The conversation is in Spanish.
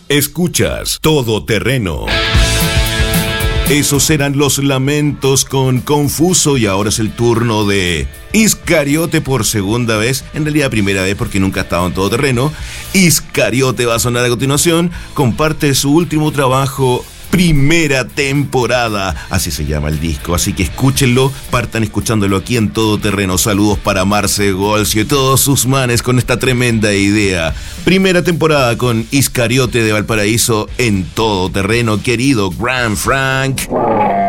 Escuchas Todo Terreno. Esos eran los lamentos con Confuso y ahora es el turno de Iscariote por segunda vez, en realidad primera vez porque nunca ha estado en Todo Terreno. Iscariote va a sonar a continuación, comparte su último trabajo, Primera Temporada, así se llama el disco, así que escúchenlo, partan escuchándolo aquí en Todo Terreno. Saludos para Marce Golcio y todos sus manes con esta tremenda idea. Primera Temporada con Iscariote de Valparaíso en Todo Terreno, querido Gran Frank.